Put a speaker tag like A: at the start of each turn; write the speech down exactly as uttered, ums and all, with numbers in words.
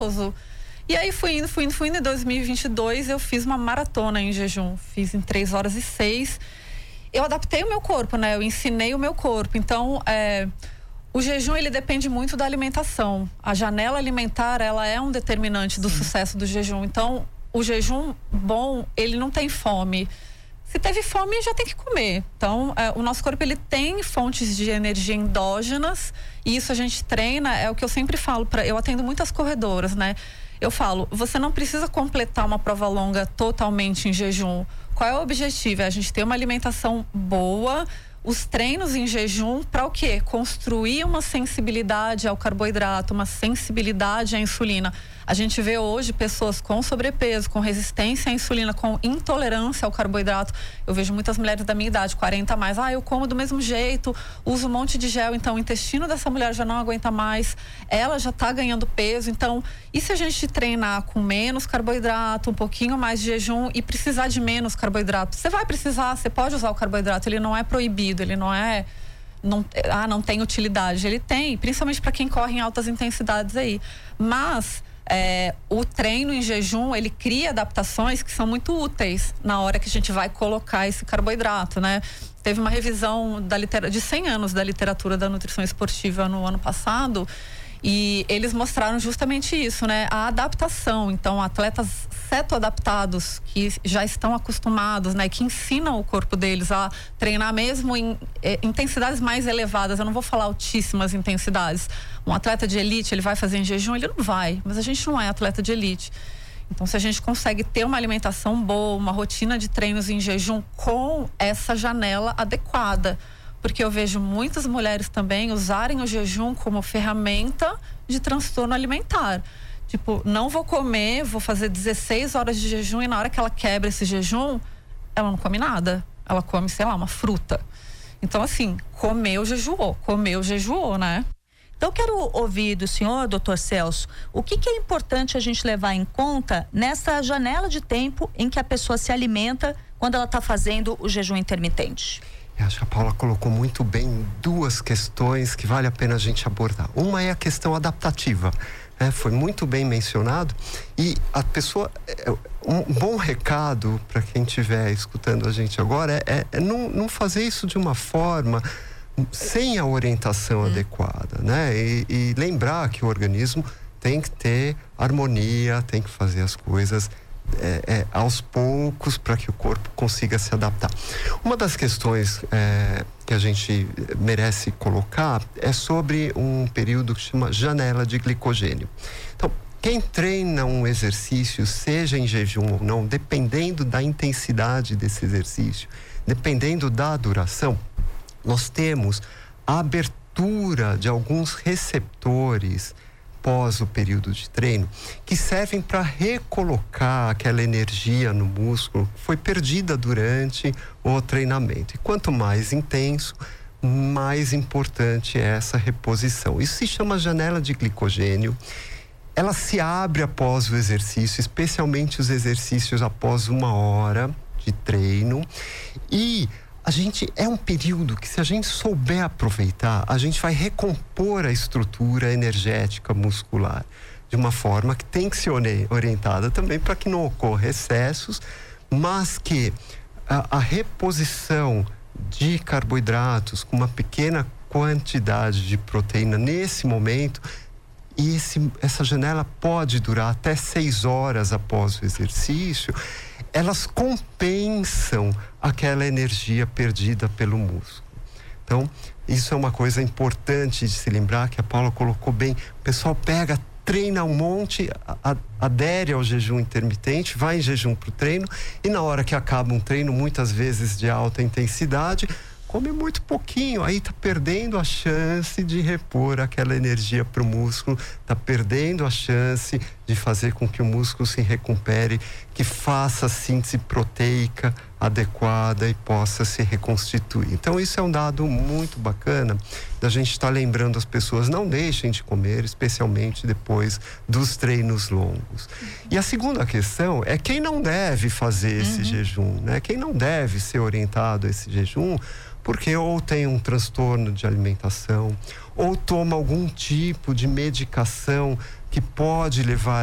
A: E aí fui indo, fui indo, fui indo. Em dois mil e vinte e dois eu fiz uma maratona em jejum. Fiz em três horas e seis. Eu adaptei o meu corpo, né? Eu ensinei o meu corpo. Então, é, o jejum, ele depende muito da alimentação. A janela alimentar, ela é um determinante do Sim. sucesso do jejum. Então, o jejum bom, ele não tem fome. Se teve fome, já tem que comer. Então, é, o nosso corpo, ele tem fontes de energia endógenas. E isso a gente treina, é o que eu sempre falo. Pra, eu atendo muitas corredoras, né? Eu falo, você não precisa completar uma prova longa totalmente em jejum. Qual é o objetivo? É a gente ter uma alimentação boa, os treinos em jejum, para o quê? Construir uma sensibilidade ao carboidrato, uma sensibilidade à insulina. A gente vê hoje pessoas com sobrepeso, com resistência à insulina, com intolerância ao carboidrato. Eu vejo muitas mulheres da minha idade, quarenta a mais. Ah, eu como do mesmo jeito, uso um monte de gel. Então, o intestino dessa mulher já não aguenta mais. Ela já está ganhando peso. Então, e se a gente treinar com menos carboidrato, um pouquinho mais de jejum e precisar de menos carboidrato? Você vai precisar, você pode usar o carboidrato. Ele não é proibido, ele não é... Não, ah, não tem utilidade. Ele tem, principalmente para quem corre em altas intensidades aí. Mas... É, o treino em jejum, ele cria adaptações que são muito úteis na hora que a gente vai colocar esse carboidrato, né? Teve uma revisão da litera- de cem anos da literatura da nutrição esportiva no ano passado e eles mostraram justamente isso, né? A adaptação. Então, atletas cetoadaptados que já estão acostumados, né? Que ensinam o corpo deles a treinar mesmo em eh, intensidades mais elevadas. Eu não vou falar altíssimas intensidades. Um atleta de elite, ele vai fazer em jejum? Ele não vai, mas a gente não é atleta de elite. Então, se a gente consegue ter uma alimentação boa, uma rotina de treinos em jejum com essa janela adequada, porque eu vejo muitas mulheres também usarem o jejum como ferramenta de transtorno alimentar. Tipo, não vou comer, vou fazer dezesseis horas de jejum e na hora que ela quebra esse jejum, ela não come nada. Ela come, sei lá, uma fruta. Então, assim, comeu, jejuou. Comeu, jejuou, né?
B: Então, eu quero ouvir do senhor, doutor Celso, o que, que é importante a gente levar em conta nessa janela de tempo em que a pessoa se alimenta quando ela está fazendo o jejum intermitente?
C: Eu acho que a Paula colocou muito bem duas questões que vale a pena a gente abordar. Uma é a questão adaptativa, né? Foi muito bem mencionado e a pessoa, um bom recado para quem estiver escutando a gente agora é, é não, não fazer isso de uma forma sem a orientação hum. adequada, né? E, e lembrar que o organismo tem que ter harmonia, tem que fazer as coisas É, é, aos poucos para que o corpo consiga se adaptar. Uma das questões é, que a gente merece colocar é sobre um período que chama janela de glicogênio. Então, quem treina um exercício, seja em jejum ou não, dependendo da intensidade desse exercício, dependendo da duração, nós temos a abertura de alguns receptores após o período de treino, que servem para recolocar aquela energia no músculo que foi perdida durante o treinamento. E quanto mais intenso, mais importante é essa reposição. Isso se chama janela de glicogênio. Ela se abre após o exercício, especialmente os exercícios após uma hora de treino. E a gente, é um período que, se a gente souber aproveitar, a gente vai recompor a estrutura energética muscular de uma forma que tem que ser orientada também para que não ocorra excessos, mas que a, a reposição de carboidratos com uma pequena quantidade de proteína nesse momento, e esse, essa janela pode durar até seis horas após o exercício, elas compensam aquela energia perdida pelo músculo. Então, isso é uma coisa importante de se lembrar, que a Paula colocou bem. O pessoal pega, treina um monte, a, adere ao jejum intermitente, vai em jejum para o treino, e na hora que acaba um treino, muitas vezes de alta intensidade, come muito pouquinho, aí está perdendo a chance de repor aquela energia para o músculo, está perdendo a chance de fazer com que o músculo se recupere, que faça a síntese proteica adequada e possa se reconstituir. Então, isso é um dado muito bacana da gente estar lembrando as pessoas, não deixem de comer, especialmente depois dos treinos longos. E a segunda questão é quem não deve fazer esse uhum. jejum, né? Quem não deve ser orientado a esse jejum, porque ou tem um transtorno de alimentação, ou toma algum tipo de medicação que pode levar